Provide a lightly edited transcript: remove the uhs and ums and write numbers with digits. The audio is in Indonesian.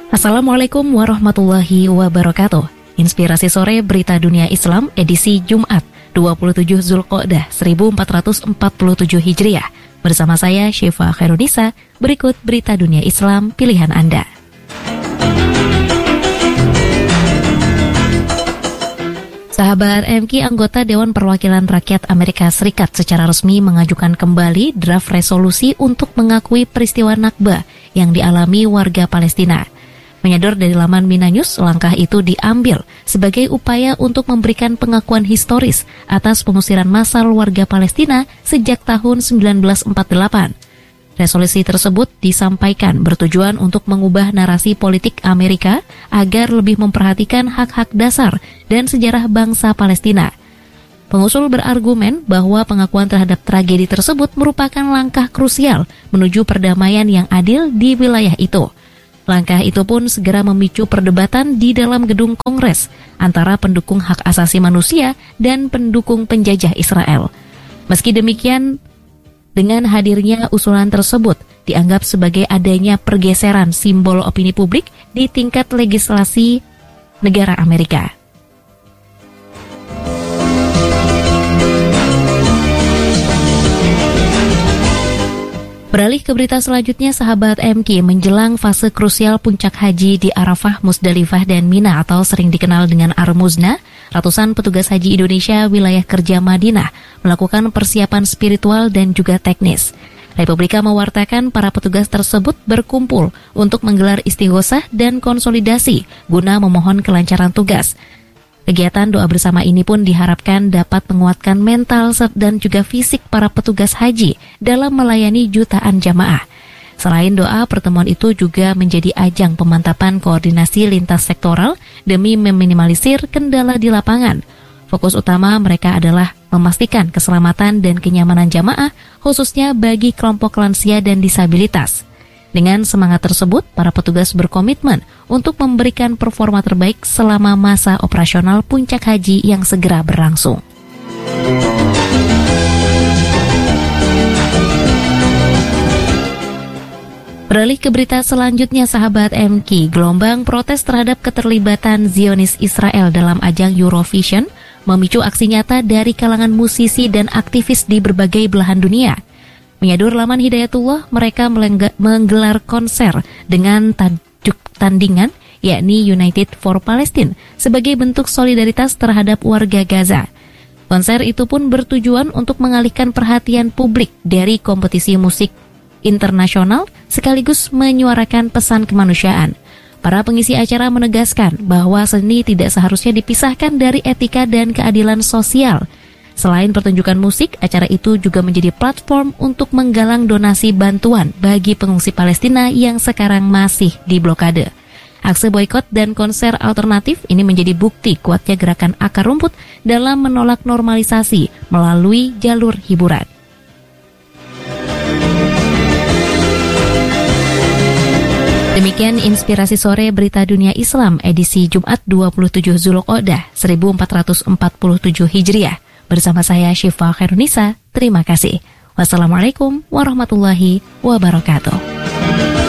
Assalamualaikum warahmatullahi wabarakatuh. Inspirasi sore berita dunia Islam edisi Jumat 27 Zulqa'dah 1447 Hijriah. Bersama saya Syifa Khairunisa. Berikut berita dunia Islam pilihan Anda. Sahabat MQ, anggota Dewan Perwakilan Rakyat Amerika Serikat secara resmi mengajukan kembali draft resolusi untuk mengakui peristiwa Nakba yang dialami warga Palestina. Menyadar dari laman Mina News, langkah itu diambil sebagai upaya untuk memberikan pengakuan historis atas pengusiran massal warga Palestina sejak tahun 1948. Resolusi tersebut disampaikan bertujuan untuk mengubah narasi politik Amerika agar lebih memperhatikan hak-hak dasar dan sejarah bangsa Palestina. Pengusul berargumen bahwa pengakuan terhadap tragedi tersebut merupakan langkah krusial menuju perdamaian yang adil di wilayah itu. Langkah itu pun segera memicu perdebatan di dalam gedung Kongres antara pendukung hak asasi manusia dan pendukung penjajah Israel. Meski demikian, dengan hadirnya usulan tersebut dianggap sebagai adanya pergeseran simbol opini publik di tingkat legislasi negara Amerika. Beralih ke berita selanjutnya, sahabat MQ, menjelang fase krusial puncak haji di Arafah, Musdalifah, dan Mina atau sering dikenal dengan Ar-Muzna, ratusan petugas haji Indonesia wilayah kerja Madinah melakukan persiapan spiritual dan juga teknis. Republika mewartakan para petugas tersebut berkumpul untuk menggelar istighosah dan konsolidasi guna memohon kelancaran tugas. Kegiatan doa bersama ini pun diharapkan dapat menguatkan mental dan juga fisik para petugas haji dalam melayani jutaan jamaah. Selain doa, pertemuan itu juga menjadi ajang pemantapan koordinasi lintas sektoral demi meminimalisir kendala di lapangan. Fokus utama mereka adalah memastikan keselamatan dan kenyamanan jamaah, khususnya bagi kelompok lansia dan disabilitas. Dengan semangat tersebut, para petugas berkomitmen untuk memberikan performa terbaik selama masa operasional puncak haji yang segera berlangsung. Beralih ke berita selanjutnya, sahabat MQ, gelombang protes terhadap keterlibatan Zionis Israel dalam ajang Eurovision memicu aksi nyata dari kalangan musisi dan aktivis di berbagai belahan dunia. Menyadur laman Hidayatullah, mereka menggelar konser dengan tajuk tandingan, yakni United for Palestine, sebagai bentuk solidaritas terhadap warga Gaza. Konser itu pun bertujuan untuk mengalihkan perhatian publik dari kompetisi musik internasional, sekaligus menyuarakan pesan kemanusiaan. Para pengisi acara menegaskan bahwa seni tidak seharusnya dipisahkan dari etika dan keadilan sosial. Selain pertunjukan musik, acara itu juga menjadi platform untuk menggalang donasi bantuan bagi pengungsi Palestina yang sekarang masih diblokade. Aksi boikot dan konser alternatif ini menjadi bukti kuatnya gerakan akar rumput dalam menolak normalisasi melalui jalur hiburan. Demikian inspirasi sore berita dunia Islam edisi Jumat 27 Zulqa'dah 1447 Hijriah. Bersama saya Syifa Khairunisa, terima kasih. Wassalamualaikum warahmatullahi wabarakatuh.